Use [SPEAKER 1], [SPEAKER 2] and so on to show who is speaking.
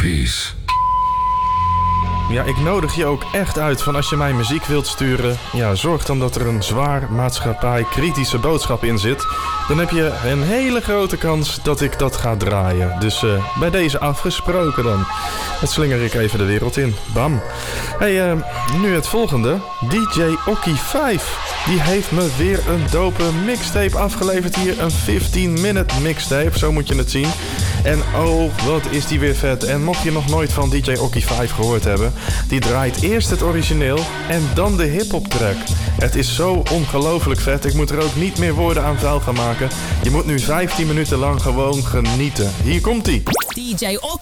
[SPEAKER 1] Peace.
[SPEAKER 2] Ja, ik nodig je ook echt uit van als je mij muziek wilt sturen. Ja, zorg dan dat er een zwaar maatschappij-kritische boodschap in zit. Dan heb je een hele grote kans dat ik dat ga draaien. Dus bij deze afgesproken dan. Dat slinger ik even de wereld in. Bam. Hey, nu het volgende. DJ Okkie 5. Die heeft me weer een dope mixtape afgeleverd hier. Een 15-minute mixtape, zo moet je het zien. En oh, wat is die weer vet. En mocht je nog nooit van DJ Okkie 5 gehoord hebben, die draait eerst het origineel en dan de hip-hop track. Het is zo ongelooflijk vet. Ik moet er ook niet meer woorden aan vuil gaan maken. Je moet nu 15 minuten lang gewoon genieten. Hier komt-ie.
[SPEAKER 3] DJ Okkie.